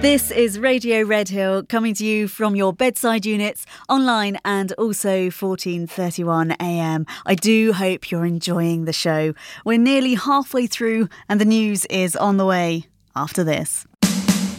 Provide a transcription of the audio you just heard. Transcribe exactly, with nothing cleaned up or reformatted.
This is Radio Redhill coming to you from your bedside units, online and also fourteen thirty-one A M. I do hope you're enjoying the show. We're nearly halfway through and the news is on the way after this.